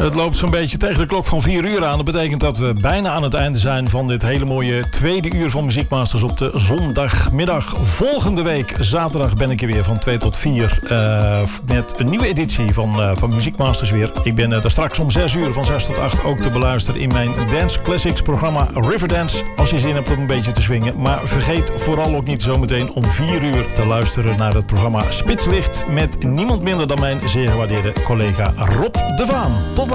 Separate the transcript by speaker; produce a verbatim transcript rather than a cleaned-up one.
Speaker 1: Het loopt zo'n beetje tegen de klok van vier uur aan. Dat betekent dat we bijna aan het einde zijn van dit hele mooie tweede uur van Muziekmasters op de zondagmiddag. Volgende week, zaterdag, ben ik er weer van twee tot vier uh, met een nieuwe editie van, uh, van Muziekmasters weer. Ik ben uh, daar straks om zes uur van zes tot acht ook te beluisteren in mijn Dance Classics programma Riverdance. Als je zin hebt om een beetje te swingen. Maar vergeet vooral ook niet zometeen om vier uur te luisteren naar het programma Spitslicht met niemand minder dan mijn zeer gewaardeerde collega Rob de Vaan. Tot